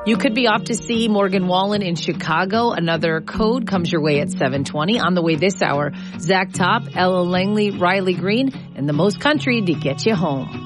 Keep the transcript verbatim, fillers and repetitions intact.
You could be off to see Morgan Wallen in Chicago. Another code comes your way at seven twenty. On the way this hour, Zach Top, Ella Langley, Riley Green, and the most country to get you home.